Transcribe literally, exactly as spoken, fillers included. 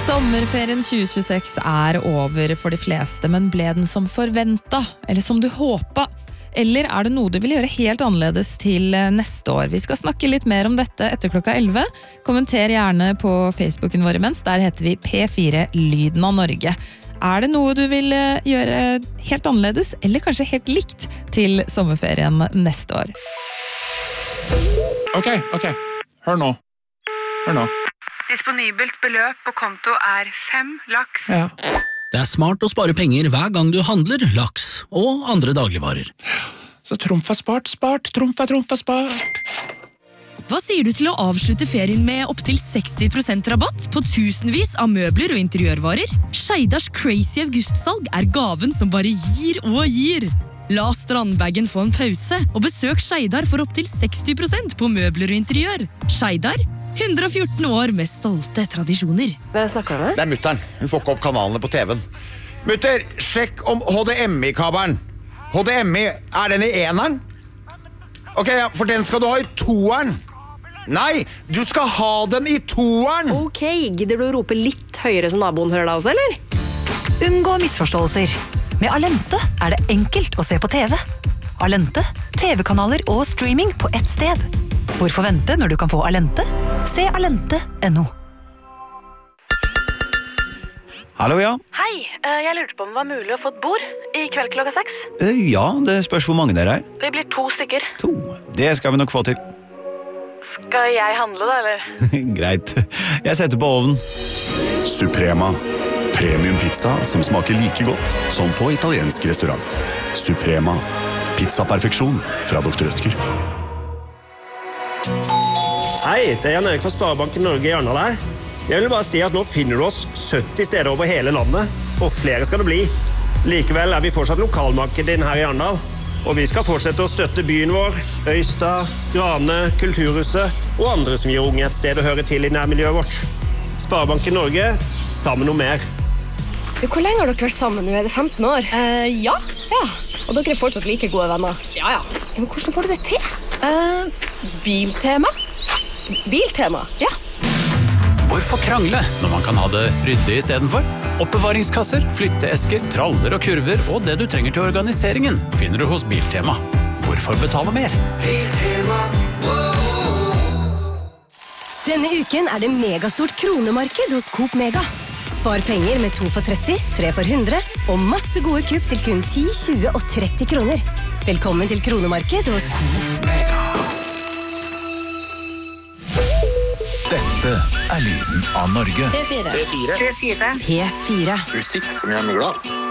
Sommerferien tjue tjueseks er over for de fleste, men ble den som forventet, eller som du håpet? Eller er det noe du vil gjøre helt annerledes til neste år? Vi skal snakke litt mer om dette etter klokka elleve. Kommenter gjerne på Facebooken vår imens, der heter vi P fire Lyden av Norge. Er det noe du vil gjøre helt annerledes, eller kanskje helt likt til sommerferien neste år? Ok, ok. Hør nå. Hør nå. Disponibelt beløp på konto er fem laks. Ja. Det er smart å spare penger hver gang du handler laks og andre dagligvarer. Så trumf er spart, spart, trumf er trumf er spart. Hva sier du til å avslutte ferien med opp til seksti prosent rabatt på tusenvis av møbler og interiørvarer? Skeidars crazy augustsalg er gaven som bare gir og gir. La strandbagen få en pause, og besøk Skeidar for opp til seksti prosent på møbler og interiør. Skeidar, hundre og fjorten år med stolte tradisjoner. Hvem snakker du med? Det er mutteren. Hun får ikke opp kanalene på T V-en. Mutter, sjekk om H D M I-kabelen. H D M I, er den i eneren? Ok, ja, for den skal du ha i toeren. Nei, du skal ha den i toeren. Ok, gidder du å rope litt høyere så naboen hører deg også, eller? Unngå misforståelser. Med Alente er det enkelt å se på T V. Alente, T V-kanaler og streaming på ett sted. Hvorfor vente når du kan få Alente? Se alente punktum no. Hallo, ja. Hei, jeg lurte på om det var mulig å få et bord i kveld klokka seks. Ja, det spørs hvor mange dere er. Vi blir to stykker. To, det skal vi nok få til. Skal jeg handle da, eller? Greit, jeg setter på ovnen. Suprema, premium pizza som smaker like godt som på italiensk restaurant. Suprema, pizzaperfeksjon fra doktor Rødtger. Hei, det er Jan Erik fra Sparebanken Norge i Arendal her. Jeg vil bare si at nå finner du oss sytti steder over hele landet, og flere skal det bli. Likevel er vi fortsatt lokalmarkedet inn her i Arendal, og vi skal fortsette å støtte byen vår, Øystad, Grane, Kulturhuset og andre som gir unge et sted å høre til i nærmiljøet vårt. Sparebanken Norge, sammen noe mer. Du, hvor lenge har dere vært sammen nå? Er det femten år? Uh, ja. Ja, og dere er fortsatt like gode venner? Ja, ja. Ja, men hvordan får du det til? Uh, biltema. Biltema? Ja. Hvorfor krangle når man kan ha det ryddig i stedet for? Oppbevaringskasser, flytteesker, traller og kurver og det du trenger til organiseringen finner du hos Biltema. Hvorfor betale mer? Biltema. Denne uken er det megastort kronemarked hos Coop Mega. Spar penger med to for tretti, tre for hundre og masse gode kupp til kun ti, tjue og tretti kroner. Velkommen til kronemarked hos Mega. Dette er lyden av Norge. P fire. P fire. P fire. Musikk som gjør meg glad.